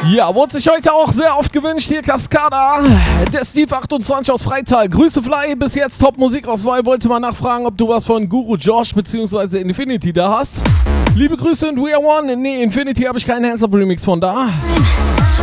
Ja, wurde sich heute auch sehr oft gewünscht. Hier Cascada, der Steve 28 aus Freital. Grüße Fly, bis jetzt Top-Musikauswahl. Wollte mal nachfragen, ob du was von Guru Josh bzw. Infinity da hast. Liebe Grüße und We Are One. Nee, Infinity habe ich keinen Hands-Up-Remix von da.